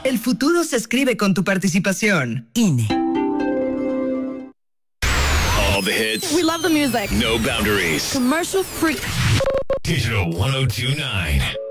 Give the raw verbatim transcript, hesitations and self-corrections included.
El futuro se escribe con tu participación. I N E. All the hits. We love the music. No boundaries. Commercial free. Digital ten twenty-nine.